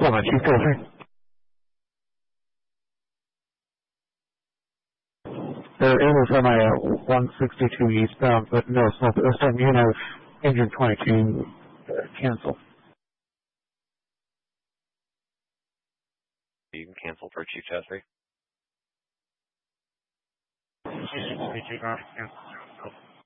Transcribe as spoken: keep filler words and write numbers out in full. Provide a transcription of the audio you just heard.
Lima two four three. There is on my uh, one sixty-two eastbound, but no smoke. This time you know, engine twenty-two, uh, cancel. You can cancel for Chief Chessery. twenty-two, cancel.